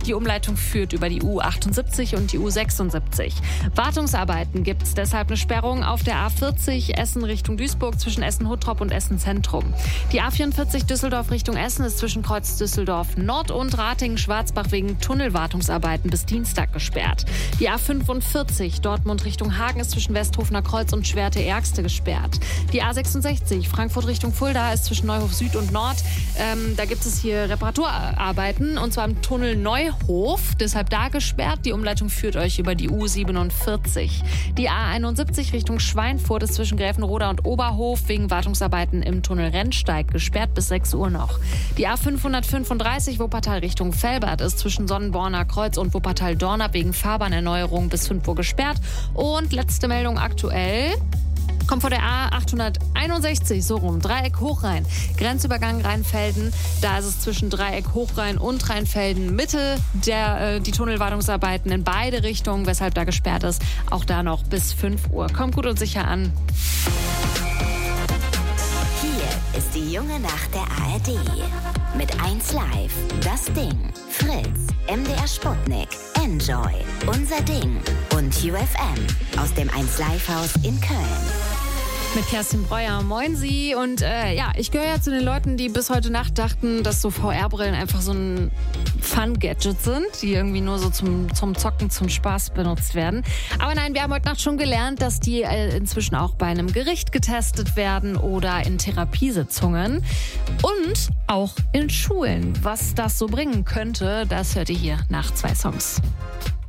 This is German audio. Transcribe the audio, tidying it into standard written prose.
Die Umleitung führt über die U78 und die U76. Wartungsarbeiten gibt es deshalb eine Sperrung auf der A40 Essen Richtung Duisburg zwischen Essen-Huttrop und Essen Zentrum. Die A44 Düsseldorf Richtung Essen ist zwischen Kreuz Düsseldorf Nord und Ratingen-Schwarzbach wegen Tunnelwartungsarbeiten bis Dienstag gesperrt. Die A45 Dortmund Richtung Hagen ist zwischen Westhofener Kreuz und Schwerte-Ergste gesperrt. Die A66 Frankfurt Richtung Fulda ist zwischen Neuhof Süd und Nord. Da gibt es hier Reparaturarbeiten und zwar im Tunnel Neuhof, deshalb da gesperrt. Die Umleitung führt euch über die U47. Die A71 Richtung Schweinfurt ist zwischen Gräfenroda und Oberhof wegen Wartungsarbeiten im Tunnel Rennsteig gesperrt bis 6 Uhr noch. Die A535 Wuppertal Richtung Velbert ist zwischen Sonnenborner Kreuz und Wuppertal-Dornap wegen Fahrbahnerneuerung bis 5 Uhr gesperrt. Und letzte Meldung aktuell. Kommt vor der A861, so rum, Dreieck Hochrhein. Grenzübergang Rheinfelden, da ist es zwischen Dreieck Hochrhein und Rheinfelden Mitte die Tunnelwartungsarbeiten in beide Richtungen, weshalb da gesperrt ist. Auch da noch bis 5 Uhr. Kommt gut und sicher an. Hier ist die junge Nacht der ARD. Mit 1 Live, das Ding, Fritz, MDR Sputnik, Enjoy, Unser Ding und UFM aus dem 1 Live Haus in Köln. Mit Kerstin Breuer. Moin Sie. Und ich gehöre ja zu den Leuten, die bis heute Nacht dachten, dass so VR-Brillen einfach so ein Fun-Gadget sind, die irgendwie nur so zum Zocken, zum Spaß benutzt werden. Aber nein, wir haben heute Nacht schon gelernt, dass die inzwischen auch bei einem Gericht getestet werden oder in Therapiesitzungen und auch in Schulen. Was das so bringen könnte, das hört ihr hier nach 2 Songs.